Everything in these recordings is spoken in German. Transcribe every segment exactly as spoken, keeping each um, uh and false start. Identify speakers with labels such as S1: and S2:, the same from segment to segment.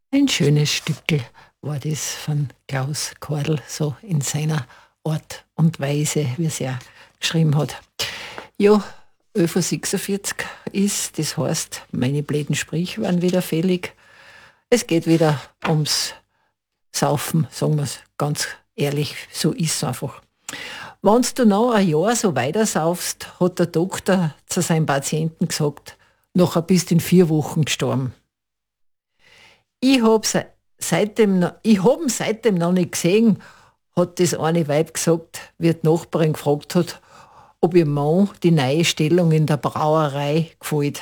S1: Ein schönes Stückel war das von Klaus Kordel, so in seiner Art und Weise, wie es er geschrieben hat. Ja, elf Uhr sechsundvierzig ist, das heißt, meine bläden Sprich waren wieder fällig. Es geht wieder ums Saufen, sagen wir es ganz ehrlich, so ist es einfach. Wenn du noch ein Jahr so weiter saufst, hat der Doktor zu seinem Patienten gesagt, nachher bist du in vier Wochen gestorben. Ich hab se- seitdem, noch- ich hab ihn seitdem noch nicht gesehen, hat das eine Weib gesagt, wie die Nachbarin gefragt hat, ob ihr Mann die neue Stellung in der Brauerei gefällt.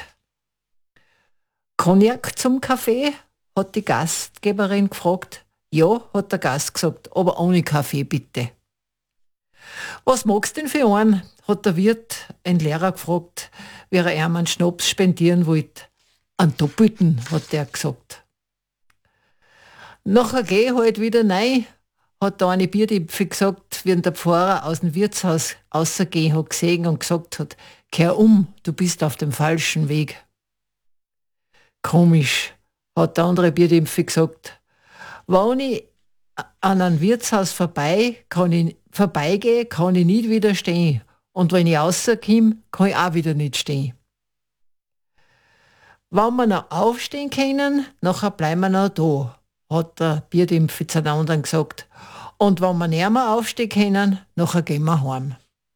S1: Cognac zum Kaffee? Hat die Gastgeberin gefragt. Ja, hat der Gast gesagt, aber ohne Kaffee bitte. Was magst du denn für einen? Hat der Wirt ein Lehrer gefragt, wie er ihm einen Schnaps spendieren wollte. Einen doppelten, hat der gesagt. Nachher geh halt wieder rein, hat da eine Bierdipfe gesagt, wie der Pfarrer aus dem Wirtshaus rausgehen hat gesehen und gesagt hat, kehr um, du bist auf dem falschen Weg. Komisch, hat der andere Bierdipfe gesagt. Wenn ich an einem Wirtshaus vorbei, kann ich, vorbeigehe, kann ich nicht wieder stehen. Und wenn ich rauskomme, kann ich auch wieder nicht stehen. Wenn wir noch aufstehen können, nachher bleiben wir noch da, hat der Bierdimpfe zu den anderen gesagt. Und wenn wir nicht mehr aufstehen können, nachher gehen wir heim.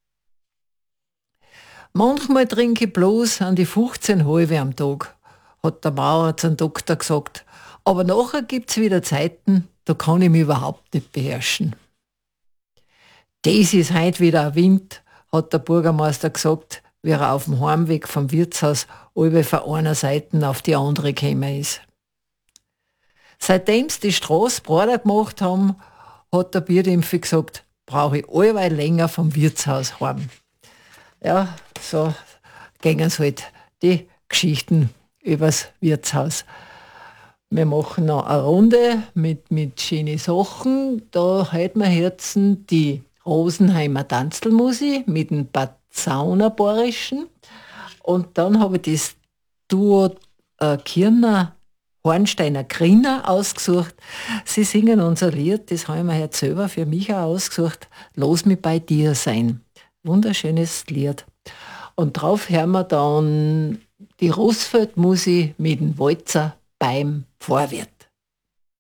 S1: Manchmal trinke ich bloß an die fünfzehn halbe am Tag, hat der Maurer zum Doktor gesagt. Aber nachher gibt's wieder Zeiten, da kann ich mich überhaupt nicht beherrschen. Das ist heute wieder ein Wind, hat der Bürgermeister gesagt, wie er auf dem Heimweg vom Wirtshaus alle von einer Seite auf die andere gekommen ist. Seitdem sie die Straße breiter gemacht haben, hat der Bierdämpfe gesagt, brauche ich allweil länger vom Wirtshaus heim. Ja, so gingen es halt die Geschichten übers Wirtshaus. Wir machen noch eine Runde mit, mit schönen Sachen. Da halten wir Herzen die Rosenheimer Tanzelmusik mit dem Bazaunerborischen. Und dann habe ich das Duo äh, Kirner Hornsteiner Grinner ausgesucht. Sie singen unser Lied, das habe ich mir jetzt selber für mich auch ausgesucht. Lass mich bei dir sein. Wunderschönes Lied. Und drauf hören wir dann die Russfeldmusik mit dem Walzer beim Vorwirt.